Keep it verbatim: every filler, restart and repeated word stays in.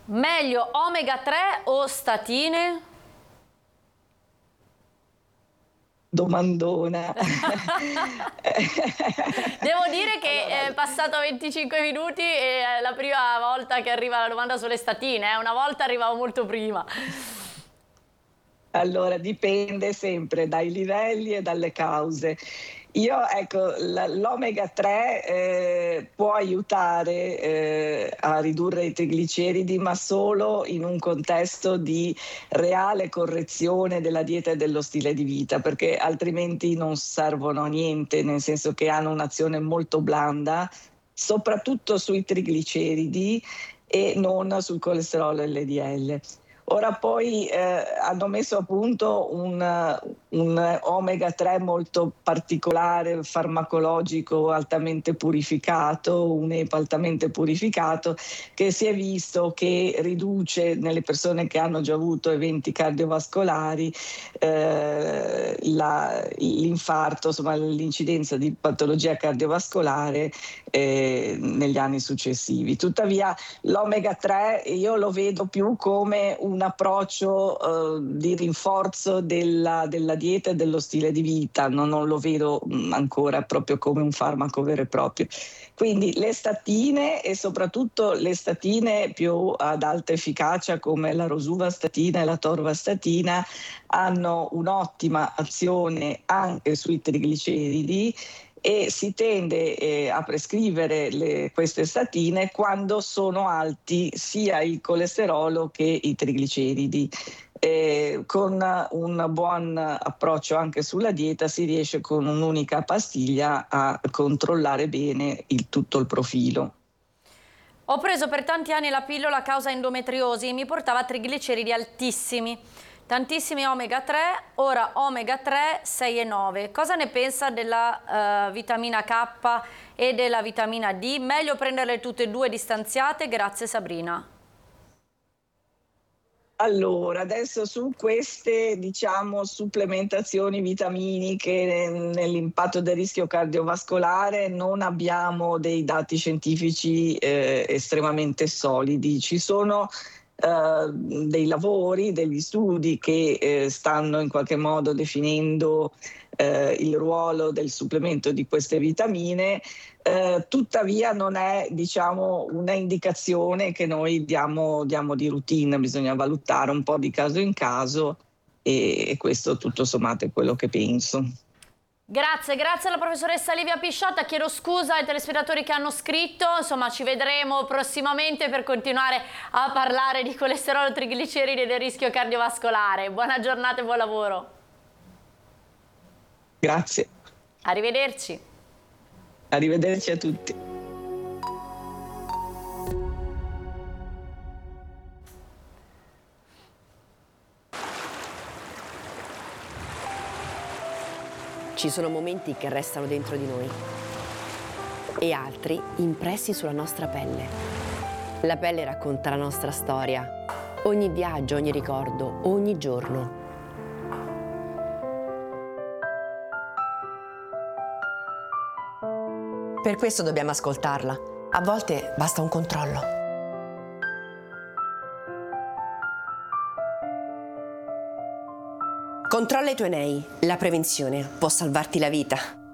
Meglio omega tre o statine? Domandona. Devo dire che allora, è passato venticinque minuti e è la prima volta che arriva la domanda sulle statine, eh. Una volta arrivavo molto prima. Allora, dipende sempre dai livelli e dalle cause. Io, ecco, l'omega tre eh, può aiutare eh, a ridurre i trigliceridi, ma solo in un contesto di reale correzione della dieta e dello stile di vita, perché altrimenti non servono a niente, nel senso che hanno un'azione molto blanda, soprattutto sui trigliceridi e non sul colesterolo L D L. Ora poi eh, hanno messo a punto un, un omega tre molto particolare, farmacologico, altamente purificato, un E P A altamente purificato, che si è visto che riduce nelle persone che hanno già avuto eventi cardiovascolari eh, la, l'infarto, insomma l'incidenza di patologia cardiovascolare eh, negli anni successivi. Tuttavia l'omega tre io lo vedo più come un un approccio eh, di rinforzo della, della dieta e dello stile di vita, no, non lo vedo mh, ancora proprio come un farmaco vero e proprio. Quindi le statine e soprattutto le statine più ad alta efficacia come la rosuvastatina e la torvastatina hanno un'ottima azione anche sui trigliceridi e si tende eh, a prescrivere le, queste statine quando sono alti sia il colesterolo che i trigliceridi. Eh, con un buon approccio anche sulla dieta si riesce con un'unica pastiglia a controllare bene il, tutto il profilo. Ho preso per tanti anni la pillola a causa endometriosi e mi portava a trigliceridi altissimi. Tantissimi omega tre, ora omega tre, sei e nove. Cosa ne pensa della uh, vitamina K e della vitamina D? Meglio prenderle tutte e due distanziate? Grazie Sabrina. Allora, adesso su queste, diciamo, supplementazioni vitaminiche nell'impatto del rischio cardiovascolare non abbiamo dei dati scientifici eh, estremamente solidi. Ci sono Uh, dei lavori, degli studi che eh, stanno in qualche modo definendo eh, il ruolo del supplemento di queste vitamine, eh, tuttavia non è, diciamo, una indicazione che noi diamo, diamo di routine, bisogna valutare un po' di caso in caso e, e questo tutto sommato è quello che penso. Grazie, grazie alla professoressa Livia Pisciotta, chiedo scusa ai telespettatori che hanno scritto, insomma ci vedremo prossimamente per continuare a parlare di colesterolo, trigliceridi e del rischio cardiovascolare. Buona giornata e buon lavoro. Grazie. Arrivederci. Arrivederci a tutti. Ci sono momenti che restano dentro di noi e altri impressi sulla nostra pelle. La pelle racconta la nostra storia, ogni viaggio, ogni ricordo, ogni giorno. Per questo dobbiamo ascoltarla. A volte basta un controllo. Controlla i tuoi nei, la prevenzione può salvarti la vita.